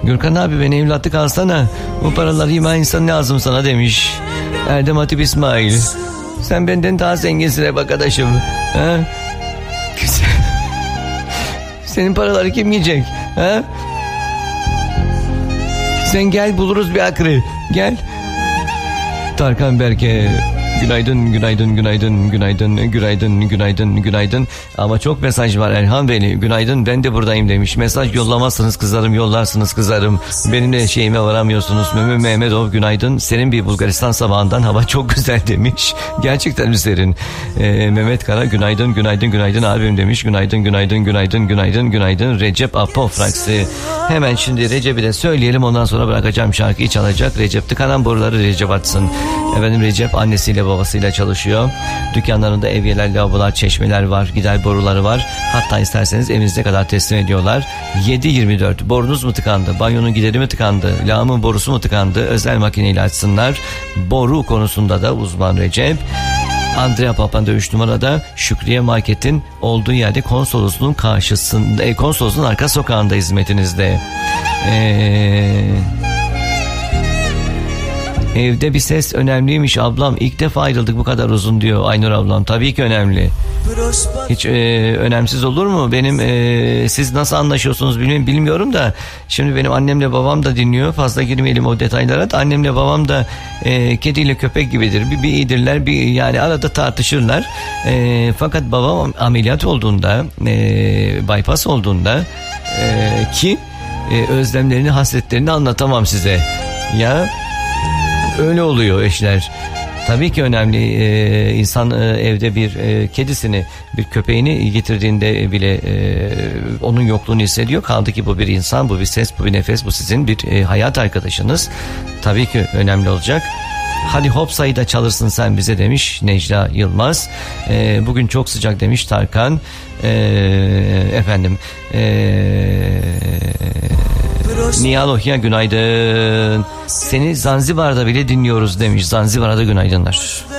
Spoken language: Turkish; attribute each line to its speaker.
Speaker 1: Gürkan abi beni evlatlık alsana. Bu paraları yema insan lazım sana demiş. Erdem Hatip İsmail. Sen benden daha zenginsin bak arkadaşım. Ha? Senin paraları kim yiyecek? Ha? Sen gel buluruz bir akri. Gel. Tarkan Berke. Günaydın. Ama çok mesaj var Erhan Bey. Günaydın, ben de buradayım demiş. Mesaj yollamazsınız kızarım, yollarsınız kızarım. Benim de şeyime varamıyorsunuz. Mehmetov günaydın. Serin bir Bulgaristan sabahından hava çok güzel demiş. Gerçekten mi serin? Mehmet Kara günaydın abim demiş. Günaydın. Recep Apofraksi. Hemen şimdi Recep'i de söyleyelim, ondan sonra bırakacağım, şarkıyı çalacak. Recep tıkanan boruları Recep atsın. Efendim Recep annesiyle babasıyla çalışıyor. Dükkanlarında evyeler, lavabolar, çeşmeler var, gider boruları var. Hatta isterseniz evinize kadar teslim ediyorlar. 7/24. Borunuz mu tıkandı? Banyonun gideri mi tıkandı? Lağımın borusu mu tıkandı? Özel makineyle açsınlar. Boru konusunda da uzman Recep. Andrea Papa'nda 3 numarada Şükriye Market'in olduğu yerde konsolosluğun karşısında, konsolosluğun arka sokağında hizmetinizde. Evde bir ses önemliymiş ablam. İlk defa ayrıldık bu kadar uzun diyor Aynur ablam. Tabii ki önemli. Hiç önemsiz olur mu? Benim siz nasıl anlaşıyorsunuz bilmiyorum da. Şimdi benim annemle babam da dinliyor. Fazla girmeyelim o detaylara da. Annemle babam da kediyle köpek gibidir. Bir iyidirler, bir yani arada tartışırlar. Fakat babam ameliyat olduğunda, bypass olduğunda ki özlemlerini, hasretlerini anlatamam size. Ya öyle oluyor eşler. Tabii ki önemli. İnsan evde bir kedisini, bir köpeğini getirdiğinde bile onun yokluğunu hissediyor. Kaldı ki bu bir insan, bu bir ses, bu bir nefes, bu sizin bir hayat arkadaşınız. Tabii ki önemli olacak. Hadi hop sayıda çalırsın sen bize demiş Necla Yılmaz. Bugün çok sıcak demiş Tarkan. Nihal Ohya günaydın. Seni Zanzibar'da bile dinliyoruz demiş. Zanzibar'a da günaydınlar.